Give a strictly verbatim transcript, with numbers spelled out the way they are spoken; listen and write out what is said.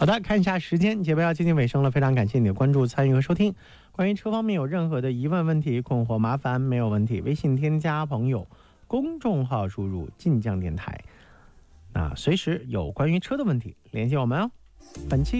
好的，看一下时间，节目要接近尾声了，非常感谢你的关注、参与和收听。关于车方面有任何的疑问、问题、困惑、麻烦，没有问题，微信添加朋友，公众号输入晋江电台，那随时有关于车的问题联系我们哦。本期